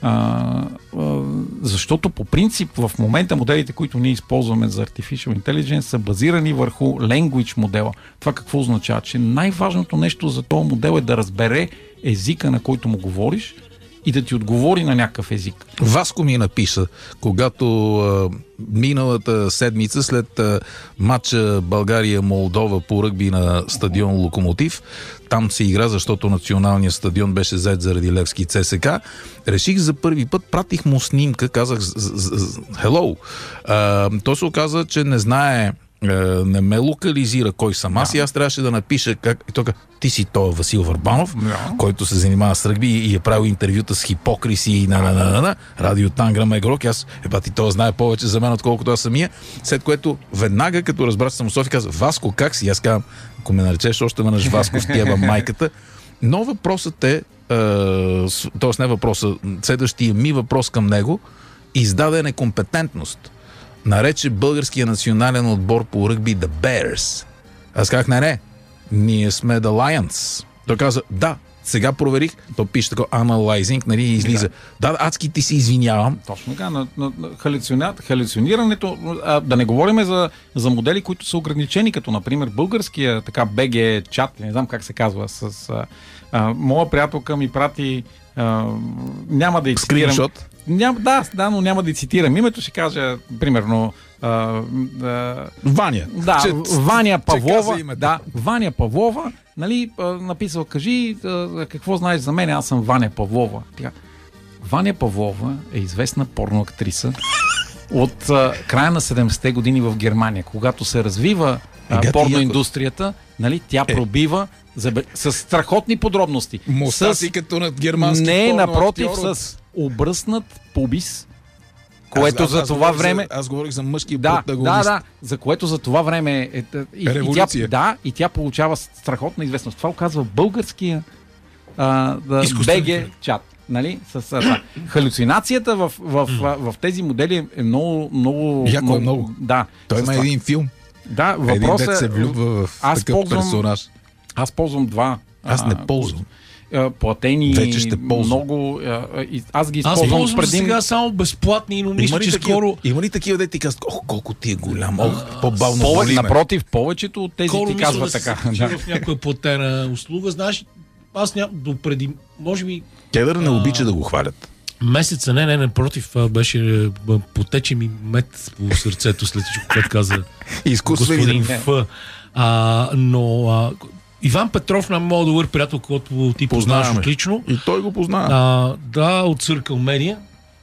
Защото по принцип в момента моделите, които ние използваме за Artificial Intelligence, са базирани върху language модела. Това какво означава? Че най-важното нещо за този модел е да разбере езика, на който му говориш, и да ти отговори на някакъв език. Васко ми написа, когато миналата седмица след матча България-Молдова по ръгби на стадион Локомотив, там се игра, защото националният стадион беше зает заради Левски ЦСК, реших за първи път, пратих му снимка, казах hello. Той се оказа, че не знае, не ме локализира кой съм аз, и аз трябваше да напиша как. И тук, ти си той Васил Върбанов, който се занимава с ръгби и е правил интервюта с Хипокрис и Радио Танграм Егрок. Аз, ти той знае повече за мен, отколкото аз самия. След което веднага, като разбра, че съм в София, каза: Васко, как си? Аз казвам: ако ме наречеш още веднъж Васко, в тия майката. Но въпросът е, т.е. не въпросът, следващия ми въпрос към него, издаде некомпетентност. Нарече българския национален отбор по ръгби The Bears. Аз казах: не, ние сме The Lions. Той каза: да, сега проверих. То пише такова analyzing, нали, излиза. Да, адски ти се извинявам. Точно така. На халюцинирането, да не говорим за модели, които са ограничени, като например българския така BG чат, не знам как се казва, с моя приятелка ми прати, няма да цитирам. Скриншот? Да, но няма да цитирам името, ще кажа примерно Ваня. Да, Ваня Павлова. Да, Ваня Павлова, нали, написал: кажи какво знаеш за мен, аз съм Ваня Павлова. Ваня Павлова е известна порноактриса от края на 70-те години в Германия, когато се развива порноиндустрията, нали, тя пробива с страхотни подробности. Мустаци като на германски порно. Не, напротив, с обръснат пубис, което за това време... Аз говорих за мъжки протагонист. Да, за което за това време е революция. И тя получава страхотна известност. Това оказва българския BG чат. Нали? Халюцинацията в тези модели е много... Яко е много. Да. Той има един филм. Да, въпросът един дет се влюбва в такъв персонаж. Аз ползвам два. Аз не ползвам. Платени. Вече ще ползвам. Много. Аз ги използвам. Аз ползвам сега само безплатни, но мисля, че скоро... Има ли такива, де ти казват: колко ти е голям, по-бавно боли ме. Напротив, повечето от тези ти казват така. В някоя платена услуга, знаеш, аз допреди, може би... Кедър не обича да го хвалят. Месеца, не, напротив, беше, потече ми мед по сърцето след всичко, което каза господин Ф. Но Иван Петров, мога добър приятел, който ти познаваш отлично. И той го познава. Да, от Circle Media.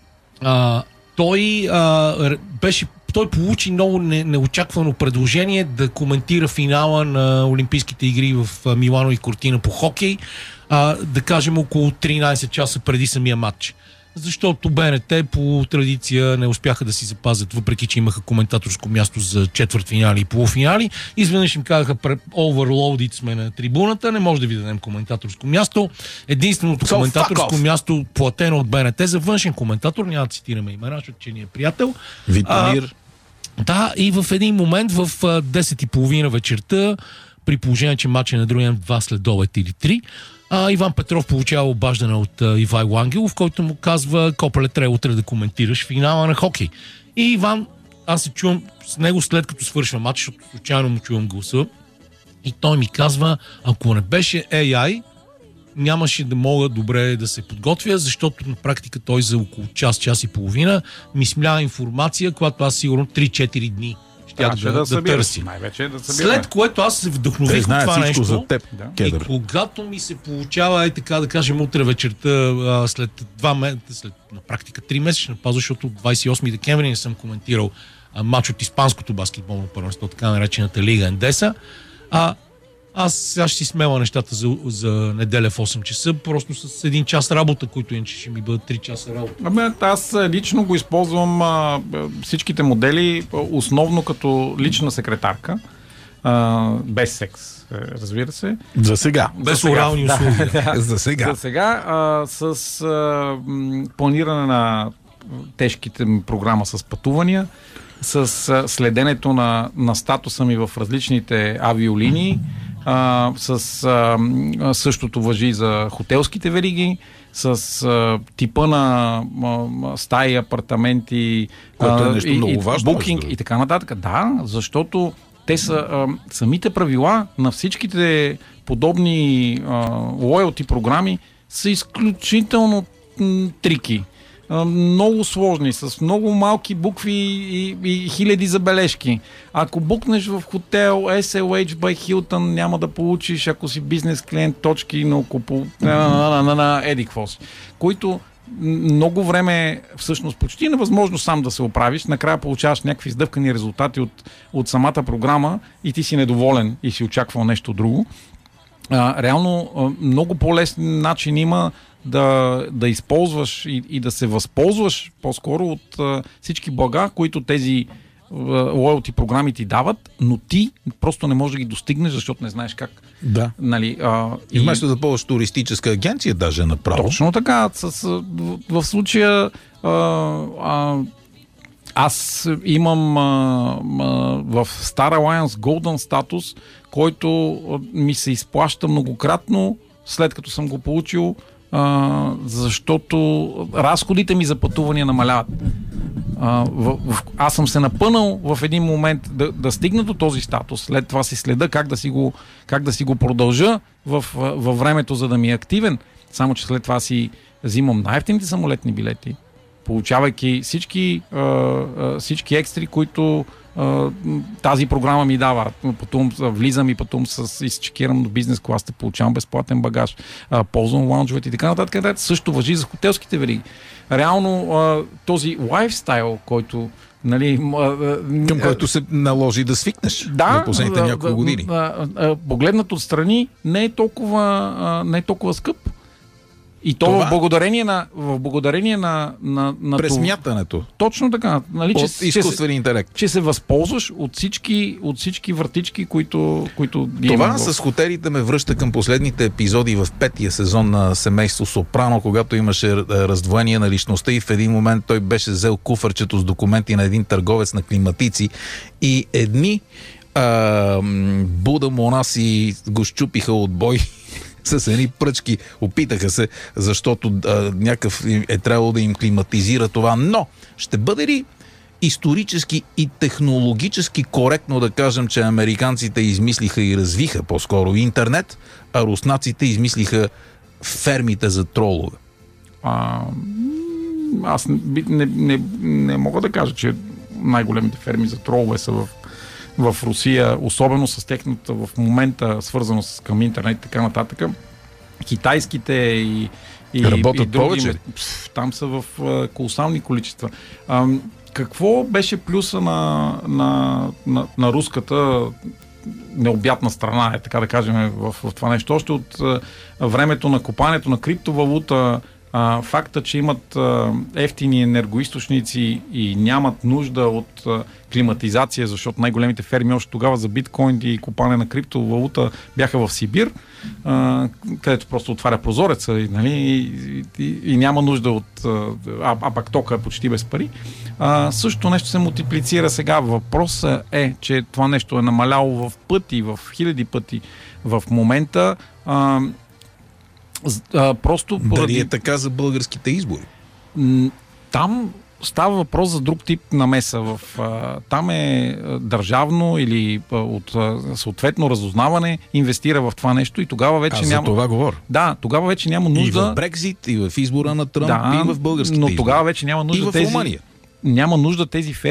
Той получи много неочаквано предложение да коментира финала на Олимпийските игри в Милано и Кортина по хокей, да кажем около 13 часа преди самия матч. Защото БНТ по традиция не успяха да си запазят, въпреки че имаха коментаторско място за четвъртфинали и полуфинали. Изведнъж им казаха: overloaded сме на трибуната, не може да ви дадем коментаторско място. Единственото коментаторско място, платено от БНТ за външен коментатор, няма да цитираме имена, защото че ни е приятел. Витамир. Да, и в един момент в 10:30 вечерта, при положение, че матч е на другия 2 след обед или 3, Иван Петров получава обаждане от Ивайло Ангелов, който му казва: Копеле, трябва утре да коментираш финала на хокей. И Иван, аз се чувам с него след като свършва матч, защото случайно му чувам гласа, и той ми казва: ако не беше AI, нямаше да мога добре да се подготвя, защото на практика той за около час и половина ми смля информация, която аз сигурно 3-4 дни щях да търси. След което аз се вдъхнових от това нещо. За теб, и когато ми се получава, така да кажем, утре вечерта, след 2 месеца, след на практика 3 месечна пауза, защото 28 декември не съм коментирал матч от испанското баскетболно първенство, така наречената Лига Ендеса, Аз сега ще си смела нещата за неделя в 8 часа, просто с 1 час работа, които иначе ще ми бъдат 3 часа работа. Аз лично го използвам всичките модели, основно като лична секретарка, без секс, разбира се. За сега. Без орални услуги. За сега. За сега, с планиране на тежките ми програма с пътувания, с следенето на статуса ми в различните авиолинии, същото важи за хотелските вериги, с типа на стаи, апартаменти, което е нещо много важно, букинг и така нататък. Да, защото те са самите правила на всичките подобни лоялти програми са изключително трики. Много сложни, с много малки букви и хиляди забележки. Ако букнеш в хотел SLH by Hilton, няма да получиш, ако си бизнес клиент, точки на около Едиквос, които много време, всъщност почти невъзможно сам да се оправиш. Накрая получаваш някакви издъвкани резултати от самата програма и ти си недоволен и си очаквал нещо друго. Реално много по-лесен начин има да използваш и да се възползваш по-скоро от всички блага, които тези лоялти програми ти дават, но ти просто не можеш да ги достигнеш, защото не знаеш как. Да. Нали, и вместо да ползваш туристическа агенция, даже направо. Точно така. В случая аз имам в Star Alliance Golden статус, който ми се изплаща многократно, след като съм го получил, защото разходите ми за пътувания намаляват. Аз съм се напънал в един момент да стигна до този статус, след това си следа как да си го продължа във времето, за да ми е активен, само че след това си взимам най-евтините самолетни билети, получавайки всички екстри, които тази програма ми дава. Потом влизам и потом изчекирам до бизнес класата, получавам безплатен багаж, ползвам лаунджовете и така нататък. Също важи за хотелските вериги. Реално този лайфстайл, който към който се наложи да свикнеш в последните няколко години. Погледнат отстрани не е толкова скъп. И то в благодарение на пресмятането. Точно така. Нали, от изкуствен интелект. Че се възползваш от всички вратички, които ги това имам. С хотелите ме връща към последните епизоди в 5-тия сезон на Семейство Сопрано, когато имаше раздвоение на личността и в един момент той беше взел куфърчето с документи на един търговец на климатици и едни Буда монаси го щупиха от бой с едни пръчки, опитаха се, защото някакъв е трябвало да им климатизира това. Но ще бъде ли исторически и технологически коректно да кажем, че американците измислиха и развиха по-скоро интернет, а руснаците измислиха фермите за тролове? Аз не мога да кажа, че най-големите ферми за тролове са в Русия, особено с техната в момента свързано към интернет и така нататък. Китайските и работят други, повече. Там са в колосални количества. Какво беше плюса на руската необятна страна, така да кажем, в това нещо? Още от времето на копането на криптовалута, факта, че имат ефтини енергоизточници и нямат нужда от климатизация, защото най-големите ферми още тогава за биткоин и копане на криптовалута бяха в Сибир, където просто отваря прозореца, нали, и няма нужда от... пак тока е почти без пари. Същото нещо се мултиплицира сега. Въпросът е, че това нещо е намаляло в пъти, в хиляди пъти в момента. Просто Дали е така за българските избори? Там става въпрос за друг тип намеса. Там е държавно или от съответно разузнаване инвестира в това нещо и тогава вече няма... за това говоря. Да, тогава вече няма нужда... И в Брекзит, и в избора на Тръмп, и в българските избори. Но тогава вече няма нужда и в Румъния. Няма нужда тези ферми